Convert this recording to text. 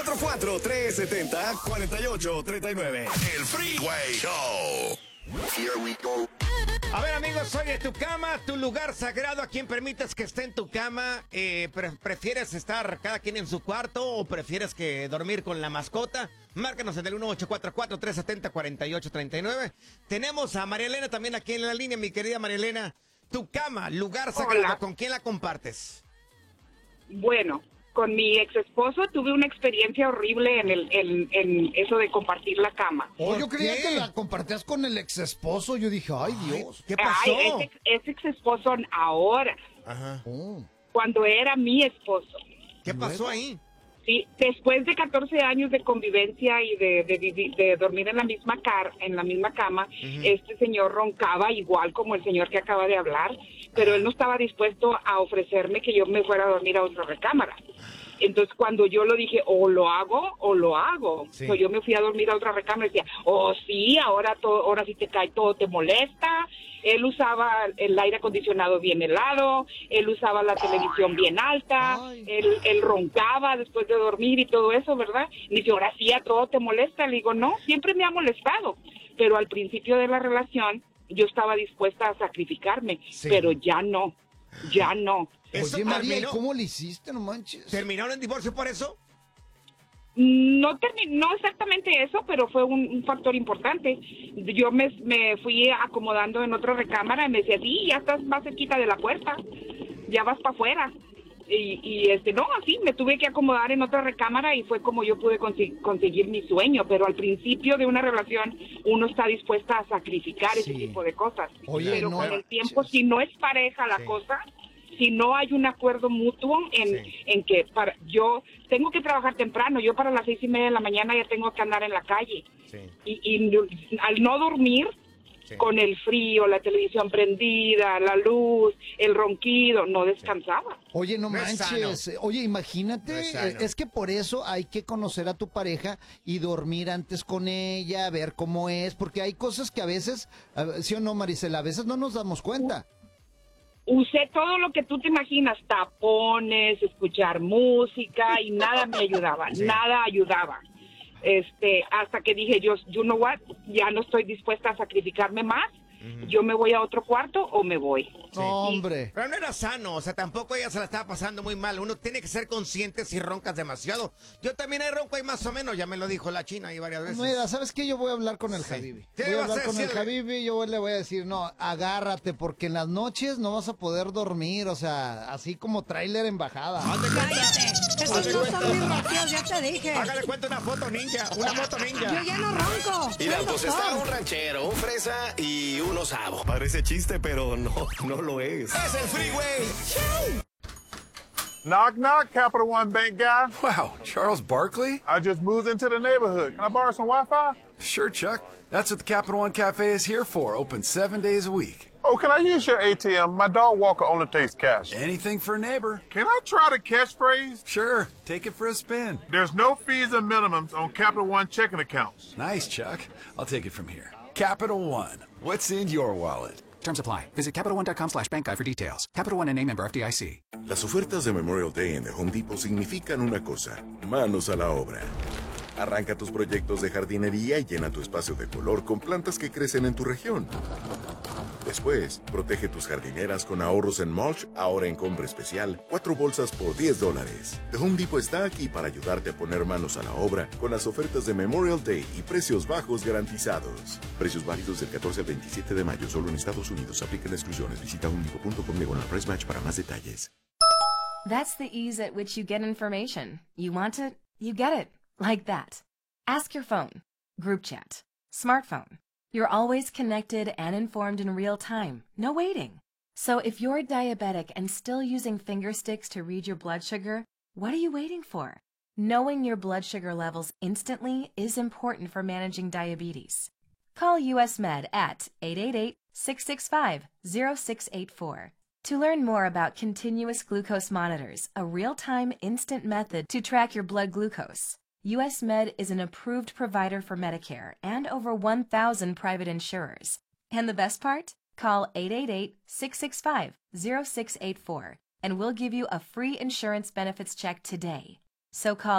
444-370-4839. El Freeway Show. Here we go. A ver, amigos, soy de tu cama, tu lugar sagrado. ¿A quién permites que esté en tu cama? ¿Prefieres estar cada quien en su cuarto o prefieres que dormir con la mascota? Márcanos en el 1844-370-4839. Tenemos a María Elena también aquí en la línea, mi querida María Elena. Tu cama, lugar sagrado, Hola. ¿con quién la compartes? Bueno, con mi ex esposo tuve una experiencia horrible en eso de compartir la cama. Oh, yo ¿Por creía qué? que la compartías con el ex esposo. Yo dije, ay, Dios. ¿Qué pasó? Ay, es ex esposo ahora, Ajá. Oh. cuando era mi esposo. ¿Qué pasó ahí? Sí, después de 14 años de convivencia y de dormir en la misma cama, este señor roncaba igual como el señor que acaba de hablar, pero él no estaba dispuesto a ofrecerme que yo me fuera a dormir a otra recámara. Entonces, cuando yo lo dije, o lo hago, o lo hago. Sí. So, yo me fui a dormir a otra recámara y decía, oh, sí, ahora si te cae todo te molesta. Él usaba el aire acondicionado bien helado, él usaba la televisión bien alta, Ay. él roncaba después de dormir y todo eso, ¿verdad? Y dice, ahora sí, a todo te molesta. Le digo, no, siempre me ha molestado. Pero al principio de la relación, yo estaba dispuesta a sacrificarme, Sí. pero ya no. ¿Eso Oye, María, ¿y terminó? cómo le hiciste? No manches. ¿Terminaron en divorcio por eso? No terminó exactamente eso, pero fue un factor importante. Yo me fui acomodando en otra recámara y me decía, sí, ya estás más cerquita de la puerta, ya vas para afuera. No, así me tuve que acomodar en otra recámara y fue como yo pude conseguir mi sueño, pero al principio de una relación uno está dispuesta a sacrificar ese Sí. tipo de cosas. Oye, pero no con el tiempo, manches. si no es pareja la Sí. cosa, si no hay un acuerdo mutuo Sí. en que yo tengo que trabajar temprano, yo para las 6:30 de la mañana ya tengo que andar en la calle. Sí. Al no dormir, Sí. con el frío, la televisión prendida, la luz, el ronquido, no descansaba. Oye, no No es manches. sano. Oye, imagínate, No es sano. es que por eso hay que conocer a tu pareja y dormir antes con ella, ver cómo es, porque hay cosas que a veces, ¿sí o no, Marisela? A veces no nos damos cuenta. Usé todo lo que tú te imaginas, tapones, escuchar música y nada me ayudaba, Sí. nada ayudaba. Hasta que dije yo, you know what, ya no estoy dispuesta a sacrificarme más, yo me voy a otro cuarto o me voy. No, hombre. Pero no era sano, o sea, tampoco ella se la estaba pasando muy mal. Uno tiene que ser consciente si roncas demasiado. Yo también he ronco ahí más o menos, ya me lo dijo la China ahí varias veces. Mira, ¿sabes qué? Yo voy a hablar con el Sí. Habibi. ¿Qué Voy a vas a hablar con el decirle? Habibi, yo le voy a decir, no, agárrate, porque en las noches no vas a poder dormir, o sea, así como tráiler en bajada. Cállate. Esos no son mis rocíos, ya te dije. Hágale cuenta una foto ninja, una moto Yo ninja. ya no ronco. Mira, Soy pues doctor. está un ranchero, un fresa y un osavo. Parece chiste, pero no lo es. Es el Freeway. Knock, knock, Capital One Bank guy. Wow, Charles Barkley? I just moved into the neighborhood. Can I borrow some Wi-Fi? Sure, Chuck. That's what the Capital One Cafe is here for, open 7 days a week. Oh, can I use your ATM? My dog walker only takes cash. Anything for a neighbor. Can I try the catchphrase? Sure, take it for a spin. There's no fees or minimums on Capital One checking accounts. Nice, Chuck. I'll take it from here. Capital One. What's in your wallet? Terms apply. Visit CapitalOne.com/bankguide for details. Capital One and name member FDIC. Las ofertas de Memorial Day en The Home Depot significan una cosa: manos a la obra. Arranca tus proyectos de jardinería y llena tu espacio de color con plantas que crecen en tu región. Después, protege tus jardineras con ahorros en mulch, ahora en compra especial, 4 bolsas por $10. The Home Depot está aquí para ayudarte a poner manos a la obra con las ofertas de Memorial Day y precios bajos garantizados. Precios válidos del 14 al 27 de mayo, solo en Estados Unidos. Aplican exclusiones. Visita homedepot.com price match para más detalles. That's the ease at which you get information. You want it, you get it. Like that. Ask your phone. Group chat. Smartphone. You're always connected and informed in real time. No waiting. So if you're diabetic and still using finger sticks to read your blood sugar, what are you waiting for? Knowing your blood sugar levels instantly is important for managing diabetes. Call US Med at 888-665-0684 to learn more about continuous glucose monitors, a real-time instant method to track your blood glucose. US Med is an approved provider for Medicare and over 1,000 private insurers. And the best part? Call 888-665-0684 and we'll give you a free insurance benefits check today. So call